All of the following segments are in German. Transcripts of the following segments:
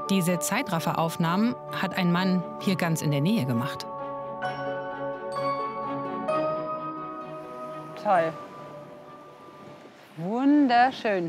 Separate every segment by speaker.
Speaker 1: Diese Zeitrafferaufnahmen hat ein Mann hier ganz in der Nähe gemacht.
Speaker 2: Toll. Wunderschön.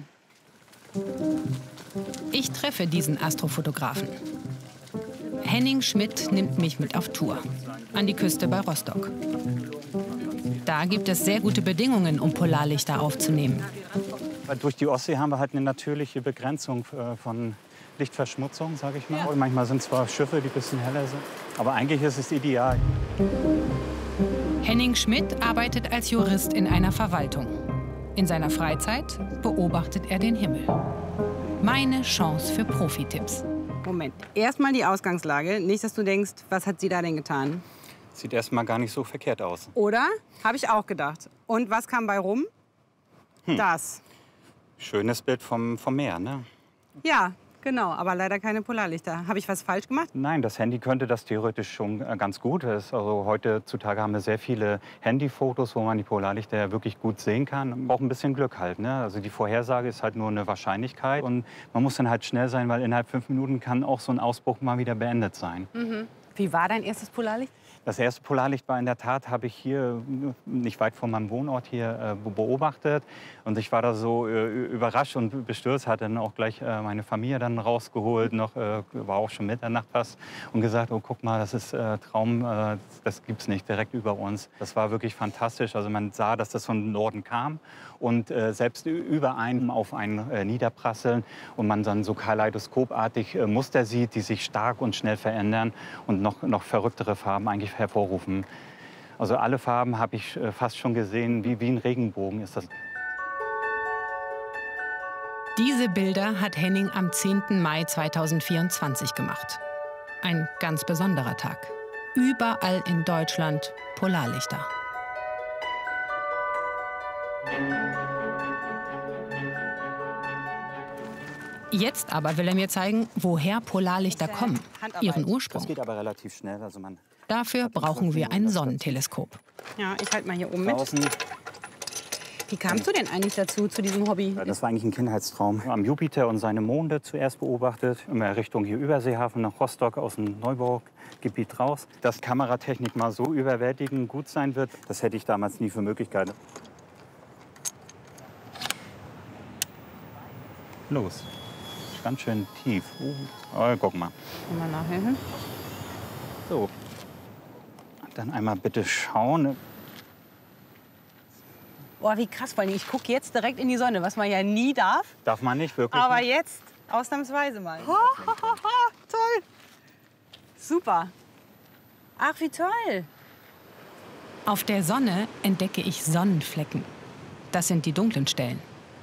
Speaker 1: Ich treffe diesen Astrofotografen. Henning Schmidt nimmt mich mit auf Tour. An die Küste bei Rostock. Da gibt es sehr gute Bedingungen, um Polarlichter aufzunehmen.
Speaker 3: Durch die Ostsee haben wir halt eine natürliche Begrenzung von Lichtverschmutzung, sage ich mal. Ja. Manchmal sind zwar Schiffe, die ein bisschen heller sind, aber eigentlich ist es ideal.
Speaker 1: Henning Schmidt arbeitet als Jurist in einer Verwaltung. In seiner Freizeit beobachtet er den Himmel. Meine Chance für Profi-Tipps.
Speaker 2: Moment, erstmal die Ausgangslage. Nicht, dass du denkst, was hat sie da denn getan?
Speaker 3: Sieht erstmal gar nicht so verkehrt aus.
Speaker 2: Oder? Habe ich auch gedacht. Und was kam bei rum? Das.
Speaker 3: Schönes Bild vom Meer, ne?
Speaker 2: Ja, genau. Aber leider keine Polarlichter. Habe ich was falsch gemacht?
Speaker 3: Nein, das Handy könnte das theoretisch schon ganz gut. Also heutzutage haben wir sehr viele Handyfotos, wo man die Polarlichter ja wirklich gut sehen kann. Man braucht ein bisschen Glück halt, ne? Also die Vorhersage ist halt nur eine Wahrscheinlichkeit. Und man muss dann halt schnell sein, weil innerhalb 5 Minuten kann auch so ein Ausbruch mal wieder beendet sein.
Speaker 2: Mhm. Wie war dein erstes Polarlicht?
Speaker 3: Das erste Polarlicht war in der Tat, habe ich hier nicht weit von meinem Wohnort hier beobachtet. Und ich war da so überrascht und bestürzt, hatte dann auch gleich meine Familie dann rausgeholt, war auch schon Mitternacht fast und gesagt, oh guck mal, das ist Traum, das gibt's nicht direkt über uns. Das war wirklich fantastisch. Also man sah, dass das von Norden kam und selbst über einen auf einen niederprasseln und man dann so kaleidoskopartig Muster sieht, die sich stark und schnell verändern und noch verrücktere Farben eigentlich hervorrufen. Also alle Farben habe ich fast schon gesehen, wie ein Regenbogen ist das.
Speaker 1: Diese Bilder hat Henning am 10. Mai 2024 gemacht. Ein ganz besonderer Tag. Überall in Deutschland Polarlichter. Jetzt aber will er mir zeigen, woher Polarlichter kommen, ihren Ursprung.
Speaker 3: Das geht aber relativ schnell. Also
Speaker 1: Dafür brauchen wir ein Sonnenteleskop.
Speaker 2: Ja, ich halte mal hier oben mit. Wie kamst du denn eigentlich dazu, zu diesem Hobby?
Speaker 3: Ja, das war eigentlich ein Kindheitstraum. Am Jupiter und seine Monde zuerst beobachtet, immer Richtung hier Überseehafen nach Rostock aus dem Neubaugebiet raus. Dass Kameratechnik mal so überwältigend gut sein wird, das hätte ich damals nie für möglich gehalten. Los. Ganz schön tief. Oh, guck mal.
Speaker 2: Mal nachher.
Speaker 3: So. Dann einmal bitte schauen.
Speaker 2: Boah, wie krass, vor allem ich gucke jetzt direkt in die Sonne, was man ja nie darf.
Speaker 3: Darf man nicht, wirklich
Speaker 2: Aber
Speaker 3: nicht?
Speaker 2: jetzt ausnahmsweise mal. Toll. Super. Ach, wie toll.
Speaker 1: Auf der Sonne entdecke ich Sonnenflecken. Das sind die dunklen Stellen.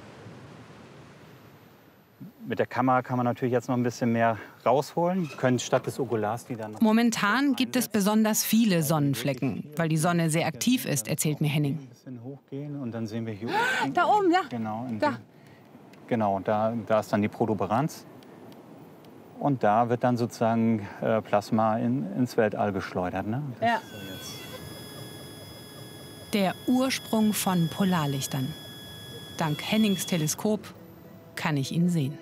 Speaker 3: Mit der Kamera kann man natürlich jetzt noch ein bisschen mehr rausholen. Können statt des Okulars die dann noch.
Speaker 1: Momentan gibt es besonders viele Sonnenflecken, weil die Sonne sehr aktiv ist, erzählt mir Henning.
Speaker 3: Ein bisschen hochgehen und dann sehen wir hier
Speaker 2: Da oben, ja.
Speaker 3: Genau,
Speaker 2: Da.
Speaker 3: Genau, da ist dann die Protuberanz. Und da wird dann sozusagen Plasma ins Weltall geschleudert. Ne?
Speaker 2: Ja.
Speaker 1: Der Ursprung von Polarlichtern. Dank Hennings Teleskop kann ich ihn sehen.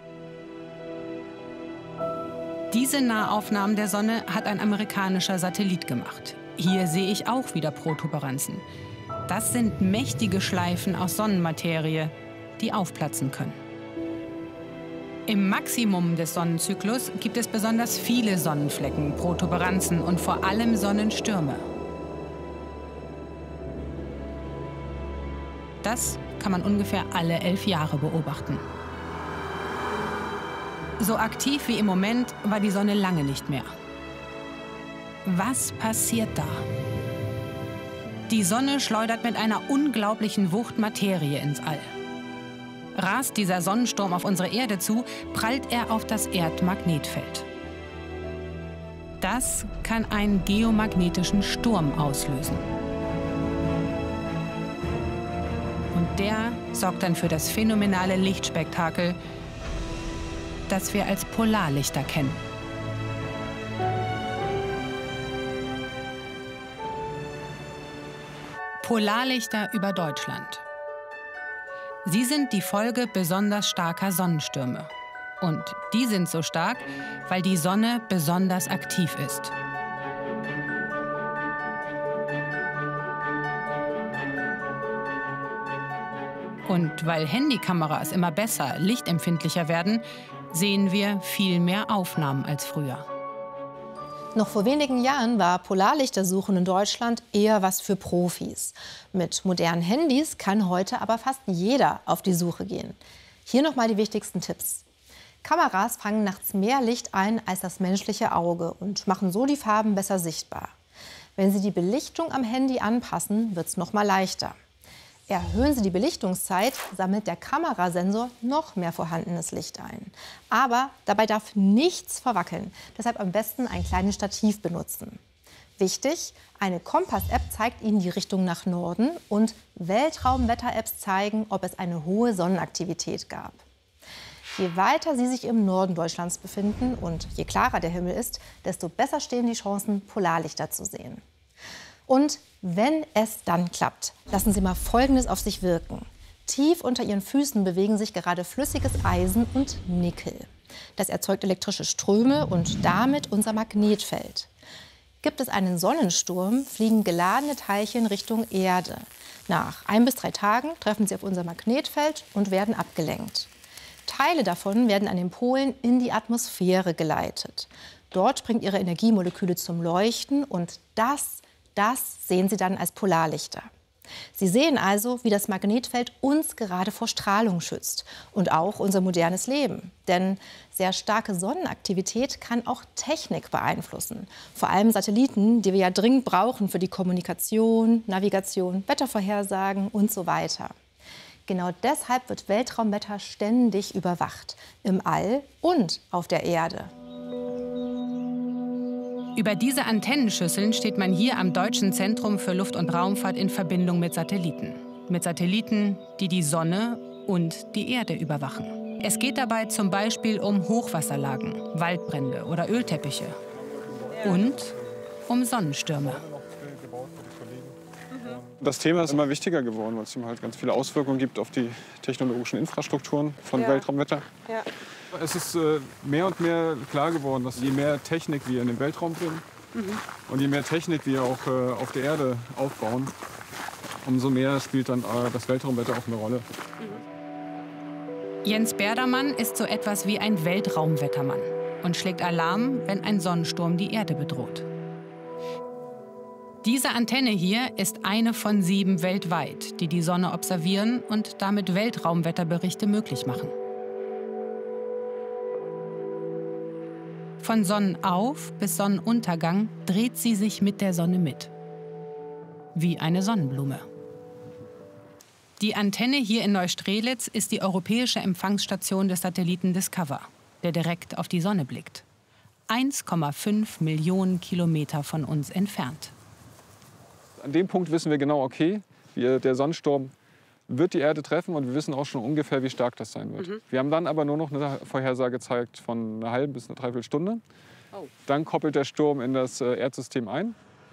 Speaker 1: Diese Nahaufnahmen der Sonne hat ein amerikanischer Satellit gemacht. Hier sehe ich auch wieder Protuberanzen. Das sind mächtige Schleifen aus Sonnenmaterie, die aufplatzen können. Im Maximum des Sonnenzyklus gibt es besonders viele Sonnenflecken, Protuberanzen und vor allem Sonnenstürme. Das kann man ungefähr alle 11 Jahre beobachten. So aktiv wie im Moment war die Sonne lange nicht mehr. Was passiert da? Die Sonne schleudert mit einer unglaublichen Wucht Materie ins All. Rast dieser Sonnensturm auf unsere Erde zu, prallt er auf das Erdmagnetfeld. Das kann einen geomagnetischen Sturm auslösen. Und der sorgt dann für das phänomenale Lichtspektakel, das wir als Polarlichter kennen. Polarlichter über Deutschland. Sie sind die Folge besonders starker Sonnenstürme. Und die sind so stark, weil die Sonne besonders aktiv ist. Und weil Handykameras immer besser, lichtempfindlicher werden, sehen wir viel mehr Aufnahmen als früher.
Speaker 4: Noch vor wenigen Jahren war Polarlichtersuchen in Deutschland eher was für Profis. Mit modernen Handys kann heute aber fast jeder auf die Suche gehen. Hier noch mal die wichtigsten Tipps. Kameras fangen nachts mehr Licht ein als das menschliche Auge und machen so die Farben besser sichtbar. Wenn Sie die Belichtung am Handy anpassen, wird es noch mal leichter. Erhöhen Sie die Belichtungszeit, sammelt der Kamerasensor noch mehr vorhandenes Licht ein. Aber dabei darf nichts verwackeln. Deshalb am besten ein kleines Stativ benutzen. Wichtig, eine Kompass-App zeigt Ihnen die Richtung nach Norden und Weltraumwetter-Apps zeigen, ob es eine hohe Sonnenaktivität gab. Je weiter Sie sich im Norden Deutschlands befinden und je klarer der Himmel ist, desto besser stehen die Chancen, Polarlichter zu sehen. Und wenn es dann klappt, lassen Sie mal Folgendes auf sich wirken. Tief unter Ihren Füßen bewegen sich gerade flüssiges Eisen und Nickel. Das erzeugt elektrische Ströme und damit unser Magnetfeld. Gibt es einen Sonnensturm, fliegen geladene Teilchen Richtung Erde. Nach 1 bis 3 Tagen treffen sie auf unser Magnetfeld und werden abgelenkt. Teile davon werden an den Polen in die Atmosphäre geleitet. Dort bringt ihre Energiemoleküle zum Leuchten und das sehen Sie dann als Polarlichter. Sie sehen also, wie das Magnetfeld uns gerade vor Strahlung schützt und auch unser modernes Leben. Denn sehr starke Sonnenaktivität kann auch Technik beeinflussen. Vor allem Satelliten, die wir ja dringend brauchen für die Kommunikation, Navigation, Wettervorhersagen und so weiter. Genau deshalb wird Weltraumwetter ständig überwacht, im All und auf der Erde.
Speaker 1: Über diese Antennenschüsseln steht man hier am Deutschen Zentrum für Luft- und Raumfahrt in Verbindung mit Satelliten. Mit Satelliten, die die Sonne und die Erde überwachen. Es geht dabei zum Beispiel um Hochwasserlagen, Waldbrände oder Ölteppiche. Und um Sonnenstürme.
Speaker 5: Das Thema ist immer wichtiger geworden, weil es ihm halt ganz viele Auswirkungen gibt auf die technologischen Infrastrukturen von Weltraumwetter. Ja. Es ist mehr und mehr klar geworden, dass je mehr Technik wir in den Weltraum bringen und je mehr Technik wir auch auf der Erde aufbauen, umso mehr spielt dann das Weltraumwetter auch eine Rolle.
Speaker 1: Jens Berdermann ist so etwas wie ein Weltraumwettermann und schlägt Alarm, wenn ein Sonnensturm die Erde bedroht. Diese Antenne hier ist eine von 7 weltweit, die die Sonne observieren und damit Weltraumwetterberichte möglich machen. Von Sonnenauf- bis Sonnenuntergang dreht sie sich mit der Sonne mit. Wie eine Sonnenblume. Die Antenne hier in Neustrelitz ist die europäische Empfangsstation des Satelliten Discover, der direkt auf die Sonne blickt. 1,5 Millionen Kilometer von uns entfernt.
Speaker 5: An dem Punkt wissen wir genau, okay, der Sonnensturm wird die Erde treffen und wir wissen auch schon ungefähr, wie stark das sein wird. Wir haben dann aber nur noch eine Vorhersage gezeigt von einer halben bis einer Dreiviertelstunde. Dann koppelt der Sturm in das Erdsystem ein.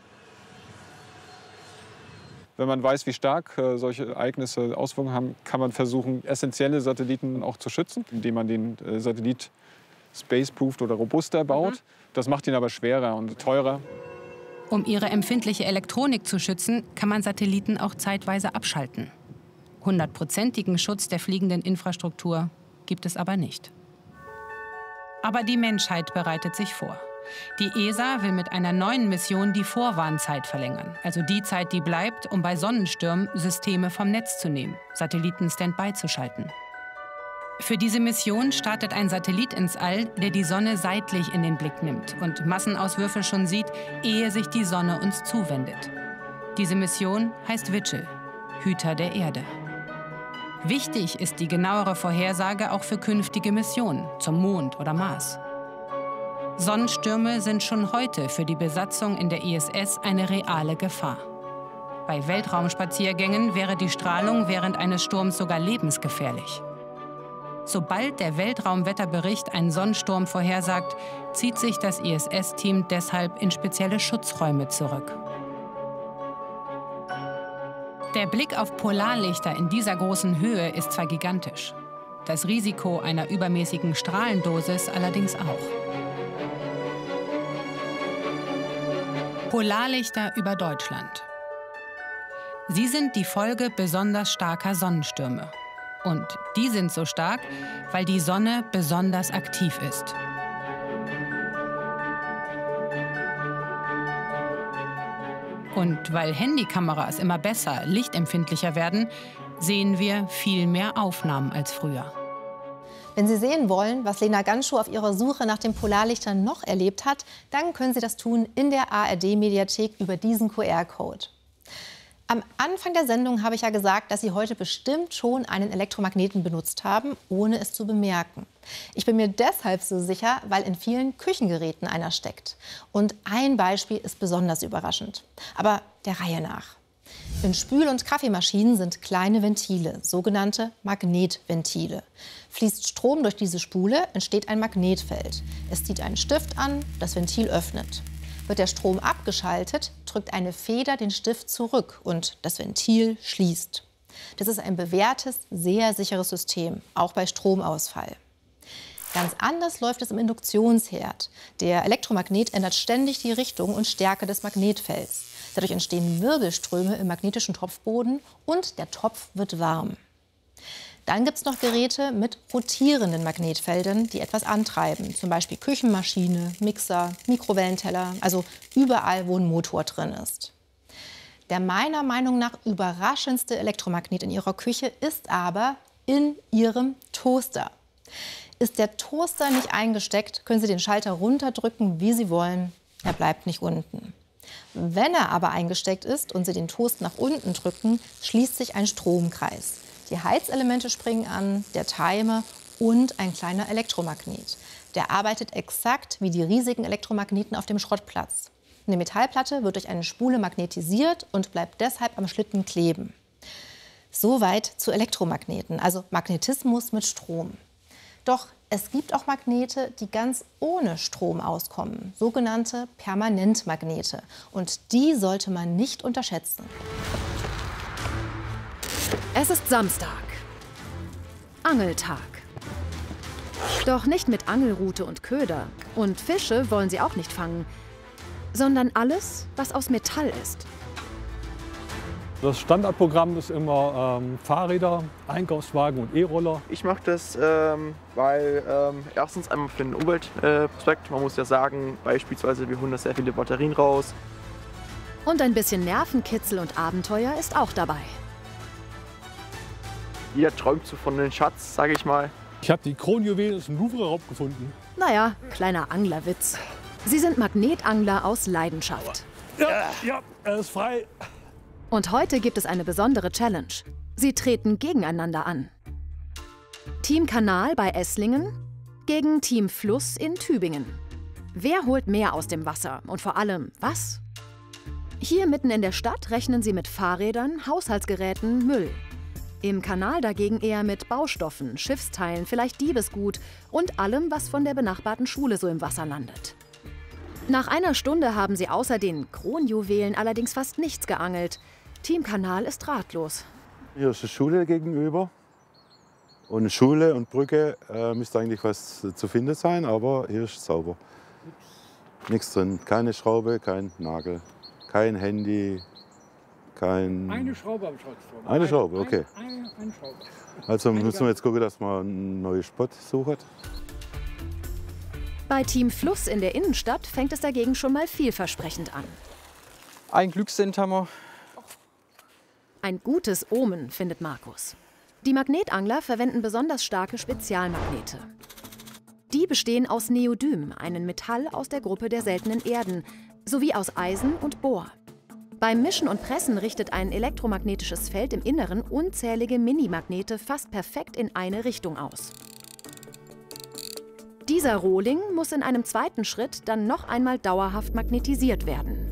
Speaker 5: Wenn man weiß, wie stark solche Ereignisse Auswirkungen haben, kann man versuchen, essentielle Satelliten auch zu schützen, indem man den Satellit spaceproofed oder robuster baut. Das macht ihn aber schwerer und teurer.
Speaker 1: Um ihre empfindliche Elektronik zu schützen, kann man Satelliten auch zeitweise abschalten. 100%igen Schutz der fliegenden Infrastruktur gibt es aber nicht. Aber die Menschheit bereitet sich vor. Die ESA will mit einer neuen Mission die Vorwarnzeit verlängern, also die Zeit, die bleibt, um bei Sonnenstürmen Systeme vom Netz zu nehmen, Satelliten Standby zu schalten. Für diese Mission startet ein Satellit ins All, der die Sonne seitlich in den Blick nimmt und Massenauswürfe schon sieht, ehe sich die Sonne uns zuwendet. Diese Mission heißt Vigil, Hüter der Erde. Wichtig ist die genauere Vorhersage auch für künftige Missionen zum Mond oder Mars. Sonnenstürme sind schon heute für die Besatzung in der ISS eine reale Gefahr. Bei Weltraumspaziergängen wäre die Strahlung während eines Sturms sogar lebensgefährlich. Sobald der Weltraumwetterbericht einen Sonnensturm vorhersagt, zieht sich das ISS-Team deshalb in spezielle Schutzräume zurück. Der Blick auf Polarlichter in dieser großen Höhe ist zwar gigantisch. das Risiko einer übermäßigen Strahlendosis allerdings auch. Polarlichter über Deutschland. Sie sind die Folge besonders starker Sonnenstürme. Und die sind so stark, weil die Sonne besonders aktiv ist. Und weil Handykameras immer besser, lichtempfindlicher werden, sehen wir viel mehr Aufnahmen als früher.
Speaker 4: Wenn Sie sehen wollen, was Lena Ganschow auf ihrer Suche nach den Polarlichtern noch erlebt hat, dann können Sie das tun in der ARD-Mediathek über diesen QR-Code. Am Anfang der Sendung habe ich ja gesagt, dass Sie heute bestimmt schon einen Elektromagneten benutzt haben, ohne es zu bemerken. Ich bin mir deshalb so sicher, weil in vielen Küchengeräten einer steckt. Und ein Beispiel ist besonders überraschend. Aber der Reihe nach. In Spül- und Kaffeemaschinen sind kleine Ventile, sogenannte Magnetventile. Fließt Strom durch diese Spule, entsteht ein Magnetfeld. Es zieht einen Stift an, das Ventil öffnet. Wird der Strom abgeschaltet, drückt eine Feder den Stift zurück und das Ventil schließt. Das ist ein bewährtes, sehr sicheres System, auch bei Stromausfall. Ganz anders läuft es im Induktionsherd. Der Elektromagnet ändert ständig die Richtung und Stärke des Magnetfelds. Dadurch entstehen Wirbelströme im magnetischen Topfboden und der Topf wird warm. Dann gibt es noch Geräte mit rotierenden Magnetfeldern, die etwas antreiben. Zum Beispiel Küchenmaschine, Mixer, Mikrowellenteller, also überall, wo ein Motor drin ist. Der meiner Meinung nach überraschendste Elektromagnet in Ihrer Küche ist aber in Ihrem Toaster. Ist der Toaster nicht eingesteckt, können Sie den Schalter runterdrücken, wie Sie wollen. Er bleibt nicht unten. Wenn er aber eingesteckt ist und Sie den Toast nach unten drücken, schließt sich ein Stromkreis. Die Heizelemente springen an, der Timer und ein kleiner Elektromagnet. Der arbeitet exakt wie die riesigen Elektromagneten auf dem Schrottplatz. Eine Metallplatte wird durch eine Spule magnetisiert und bleibt deshalb am Schlitten kleben. Soweit zu Elektromagneten, also Magnetismus mit Strom. Doch es gibt auch Magnete, die ganz ohne Strom auskommen, sogenannte Permanentmagnete. Und die sollte man nicht unterschätzen.
Speaker 6: Es ist Samstag. Angeltag. Doch nicht mit Angelrute und Köder. Und Fische wollen sie auch nicht fangen, sondern alles, was aus Metall ist.
Speaker 7: Das Standardprogramm ist immer Fahrräder, Einkaufswagen und E-Roller.
Speaker 8: Ich mache das, weil erstens einmal für den Umweltaspekt, man muss ja sagen, beispielsweise wir holen da sehr viele Batterien raus.
Speaker 6: Und ein bisschen Nervenkitzel und Abenteuer ist auch dabei.
Speaker 8: Jeder träumt so von einem Schatz, sage ich mal.
Speaker 7: Ich habe die Kronjuwelen aus dem Louvre rausgefunden.
Speaker 6: Naja, kleiner Anglerwitz. Sie sind Magnetangler aus Leidenschaft.
Speaker 7: Ja, er ist frei.
Speaker 6: Und heute gibt es eine besondere Challenge. Sie treten gegeneinander an. Team Kanal bei Esslingen gegen Team Fluss in Tübingen. Wer holt mehr aus dem Wasser und vor allem was? Hier mitten in der Stadt rechnen sie mit Fahrrädern, Haushaltsgeräten, Müll. Im Kanal dagegen eher mit Baustoffen, Schiffsteilen, vielleicht Diebesgut und allem, was von der benachbarten Schule so im Wasser landet. Nach einer Stunde haben sie außer den Kronjuwelen allerdings fast nichts geangelt. Team Kanal ist ratlos.
Speaker 9: Hier ist eine Schule gegenüber. Und Schule und Brücke müsste eigentlich was zu finden sein, aber hier ist es sauber. Nichts drin, keine Schraube, kein Nagel, kein Handy, kein...
Speaker 7: Eine Schraube habe ich rausgefunden.
Speaker 9: Eine Schraube, okay.
Speaker 7: Eine Schraube.
Speaker 9: Also müssen wir jetzt gucken, dass man einen neuen Spot suchen.
Speaker 6: Bei Team Fluss in der Innenstadt fängt es dagegen schon mal vielversprechend an.
Speaker 8: Ein Glückssend haben wir.
Speaker 6: Ein gutes Omen, findet Markus. Die Magnetangler verwenden besonders starke Spezialmagnete. Die bestehen aus Neodym, einem Metall aus der Gruppe der seltenen Erden, sowie aus Eisen und Bohr. Beim Mischen und Pressen richtet ein elektromagnetisches Feld im Inneren unzählige Minimagnete fast perfekt in eine Richtung aus. Dieser Rohling muss in einem zweiten Schritt dann noch einmal dauerhaft magnetisiert werden.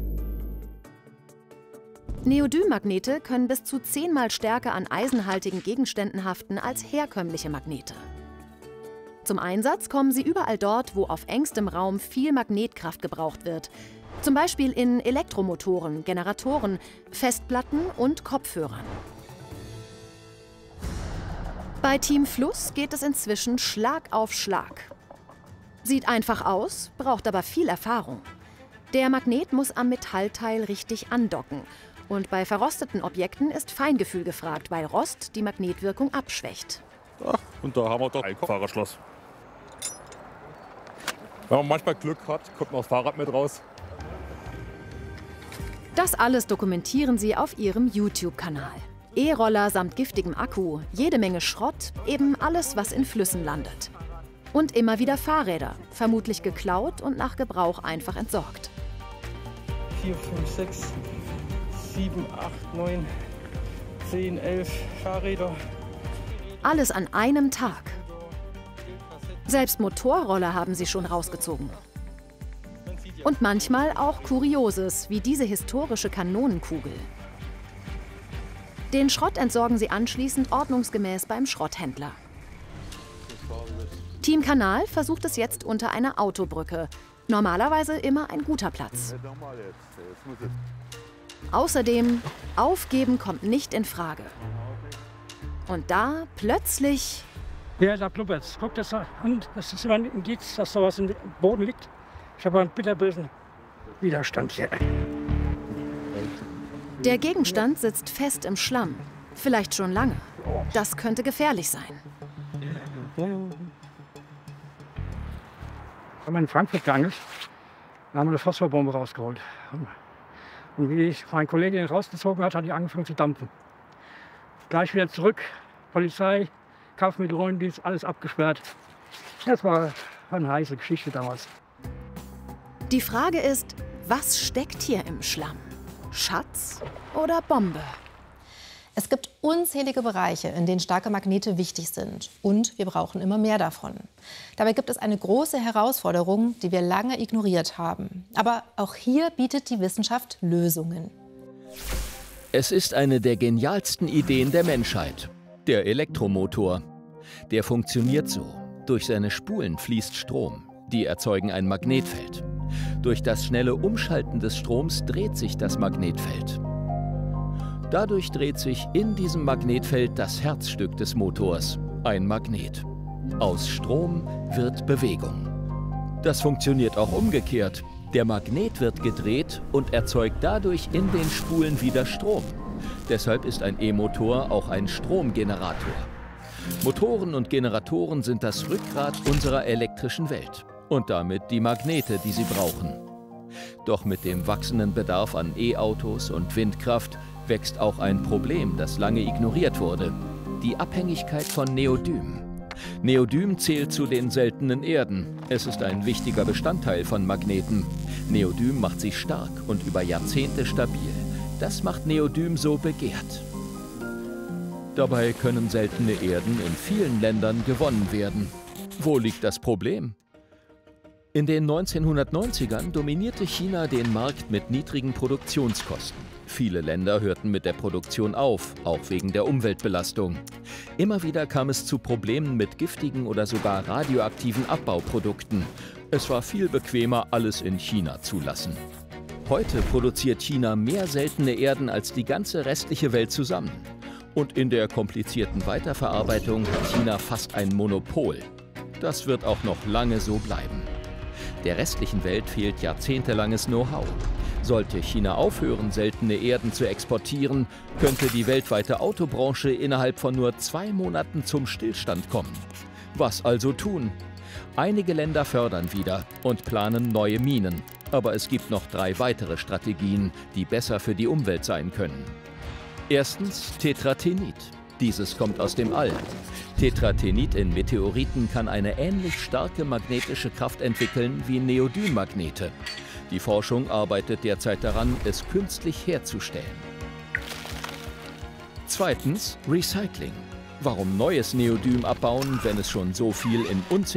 Speaker 6: Neodym-Magnete können bis zu 10-mal stärker an eisenhaltigen Gegenständen haften als herkömmliche Magnete. Zum Einsatz kommen sie überall dort, wo auf engstem Raum viel Magnetkraft gebraucht wird. Zum Beispiel in Elektromotoren, Generatoren, Festplatten und Kopfhörern. Bei Team Fluss geht es inzwischen Schlag auf Schlag. Sieht einfach aus, braucht aber viel Erfahrung. Der Magnet muss am Metallteil richtig andocken. Und bei verrosteten Objekten ist Feingefühl gefragt, weil Rost die Magnetwirkung abschwächt.
Speaker 10: Ach, und da haben wir doch ein Fahrradschloss. Wenn man manchmal Glück hat, kommt noch das Fahrrad mit raus.
Speaker 6: Das alles dokumentieren sie auf ihrem YouTube-Kanal. E-Roller samt giftigem Akku, jede Menge Schrott, eben alles, was in Flüssen landet. Und immer wieder Fahrräder, vermutlich geklaut und nach Gebrauch einfach entsorgt.
Speaker 11: 4, 5, 6, 7, 8, 9, 10, 11 Fahrräder.
Speaker 6: Alles an einem Tag. Selbst Motorroller haben sie schon rausgezogen. Und manchmal auch Kurioses, wie diese historische Kanonenkugel. Den Schrott entsorgen sie anschließend ordnungsgemäß beim Schrotthändler. Team Kanal versucht es jetzt unter einer Autobrücke. Normalerweise immer ein guter Platz. Außerdem, aufgeben kommt nicht in Frage. Und da plötzlich...
Speaker 11: Ja, da blubbert's. Guck das an. Das ist immer ein Indiz, dass sowas im Boden liegt. Ich habe einen bitterbösen Widerstand hier.
Speaker 6: Der Gegenstand sitzt fest im Schlamm. Vielleicht schon lange. Das könnte gefährlich sein.
Speaker 11: Wenn man in Frankfurt gegangen ist, haben wir eine Phosphorbombe rausgeholt. Und wie ich mein Kollege den rausgezogen hat, hat die angefangen zu dampfen. Gleich wieder zurück, Polizei, Kaufmittelräumdienst, alles abgesperrt. Das war eine heiße Geschichte damals.
Speaker 6: Die Frage ist, was steckt hier im Schlamm? Schatz oder Bombe?
Speaker 4: Es gibt unzählige Bereiche, in denen starke Magnete wichtig sind. Und wir brauchen immer mehr davon. Dabei gibt es eine große Herausforderung, die wir lange ignoriert haben. Aber auch hier bietet die Wissenschaft Lösungen.
Speaker 12: Es ist eine der genialsten Ideen der Menschheit. Der Elektromotor. Der funktioniert so. Durch seine Spulen fließt Strom. Die erzeugen ein Magnetfeld. Durch das schnelle Umschalten des Stroms dreht sich das Magnetfeld. Dadurch dreht sich in diesem Magnetfeld das Herzstück des Motors, ein Magnet. Aus Strom wird Bewegung. Das funktioniert auch umgekehrt. Der Magnet wird gedreht und erzeugt dadurch in den Spulen wieder Strom. Deshalb ist ein E-Motor auch ein Stromgenerator. Motoren und Generatoren sind das Rückgrat unserer elektrischen Welt und damit die Magnete, die sie brauchen. Doch mit dem wachsenden Bedarf an E-Autos und Windkraft wächst auch ein Problem, das lange ignoriert wurde: die Abhängigkeit von Neodym. Neodym zählt zu den seltenen Erden. Es ist ein wichtiger Bestandteil von Magneten. Neodym macht sie stark und über Jahrzehnte stabil. Das macht Neodym so begehrt. Dabei können seltene Erden in vielen Ländern gewonnen werden. Wo liegt das Problem? In den 1990ern dominierte China den Markt mit niedrigen Produktionskosten. Viele Länder hörten mit der Produktion auf, auch wegen der Umweltbelastung. Immer wieder kam es zu Problemen mit giftigen oder sogar radioaktiven Abbauprodukten. Es war viel bequemer, alles in China zu lassen. Heute produziert China mehr seltene Erden als die ganze restliche Welt zusammen. Und in der komplizierten Weiterverarbeitung hat China fast ein Monopol. Das wird auch noch lange so bleiben. Der restlichen Welt fehlt jahrzehntelanges Know-how. Sollte China aufhören, seltene Erden zu exportieren, könnte die weltweite Autobranche innerhalb von nur 2 Monaten zum Stillstand kommen. Was also tun? Einige Länder fördern wieder und planen neue Minen. Aber es gibt noch 3 weitere Strategien, die besser für die Umwelt sein können. Erstens Tetratenit. Dieses kommt aus dem All. Tetratenit in Meteoriten kann eine ähnlich starke magnetische Kraft entwickeln wie Neodym-Magnete. Die Forschung arbeitet derzeit daran, es künstlich herzustellen. Zweitens Recycling. Warum neues Neodym abbauen, wenn es schon so viel in unzähligen